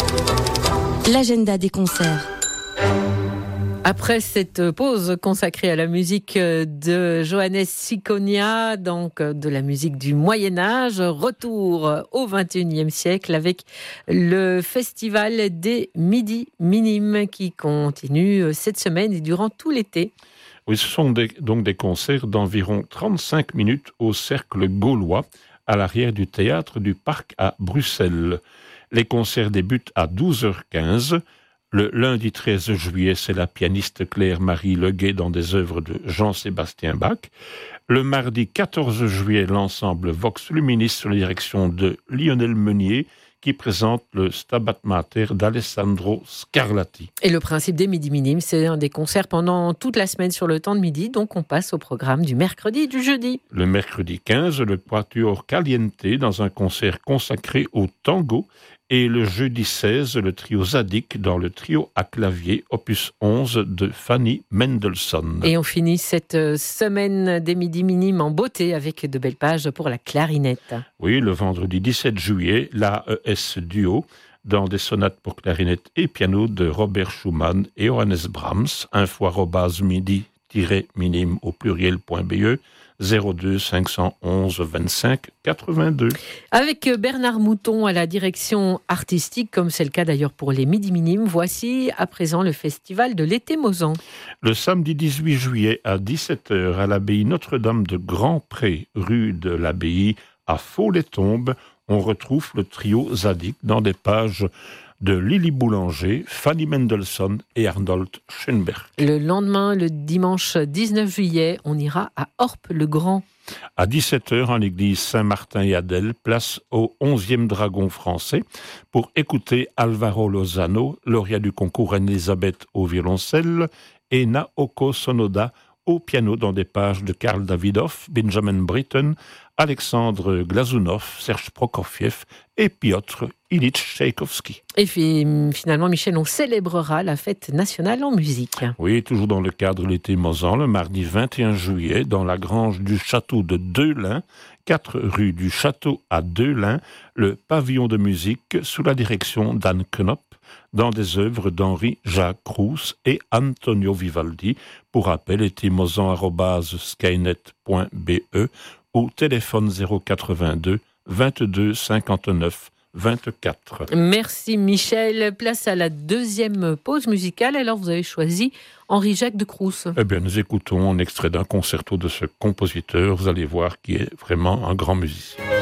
L'agenda des concerts. Après cette pause consacrée à la musique de Johannes Ciconia, donc de la musique du Moyen-Âge, retour au XXIe siècle avec le festival des Midi Minimes qui continue cette semaine et durant tout l'été. Oui, ce sont donc des concerts d'environ 35 minutes au Cercle Gaulois, à l'arrière du théâtre du Parc à Bruxelles. Les concerts débutent à 12h15. Le lundi 13 juillet, c'est la pianiste Claire-Marie Leguet dans des œuvres de Jean-Sébastien Bach. Le mardi 14 juillet, l'ensemble Vox Luminis sous la direction de Lionel Meunier qui présente le Stabat Mater d'Alessandro Scarlatti. Et le principe des Midi Minimes, c'est un des concerts pendant toute la semaine sur le temps de midi, donc on passe au programme du mercredi et du jeudi. Le mercredi 15, le Quatuor Caliente dans un concert consacré au tango. Et le jeudi 16, le trio Zadig dans le trio à clavier, opus 11 de Fanny Mendelssohn. Et on finit cette semaine des Midi Minimes en beauté avec de belles pages pour la clarinette. Oui, le vendredi 17 juillet, l'AES Duo dans des sonates pour clarinette et piano de Robert Schumann et Johannes Brahms, info@midi-minime au pluriel.be 02 511 25 82. Avec Bernard Mouton à la direction artistique, comme c'est le cas d'ailleurs pour les Midi Minimes, voici à présent le festival de l'été Mozan. Le samedi 18 juillet à 17h à l'abbaye Notre-Dame de Grand-Pré, rue de l'Abbaye à Faux-les-Tombes, on retrouve le trio Zadig dans des pages de Lily Boulanger, Fanny Mendelssohn et Arnold Schoenberg. Le lendemain, le dimanche 19 juillet, on ira à Orpe-le-Grand. À 17h, en l'église Saint-Martin et Adèle, place au 11e Dragon français, pour écouter Alvaro Lozano, lauréat du concours Anne-Elisabeth au violoncelle, et Naoko Sonoda au piano dans des pages de Karl Davidov, Benjamin Britten, Alexandre Glazunov, Serge Prokofiev et Piotr Ilyich Tchaïkovski. Et finalement, Michel, on célébrera la fête nationale en musique. Oui, toujours dans le cadre de l'été Mozan, le mardi 21 juillet, dans la grange du château de Deulin, 4 rue du Château à Deulin, le pavillon de musique sous la direction d'Anne Knopp, dans des œuvres d'Henri-Jacques Rousse et Antonio Vivaldi. Pour rappel, etimozan@skynet.be ou téléphone 082 22 59 24. Merci Michel. Place à la deuxième pause musicale. Alors vous avez choisi Henri-Jacques de Crous. Eh bien, nous écoutons un extrait d'un concerto de ce compositeur. Vous allez voir qui est vraiment un grand musicien.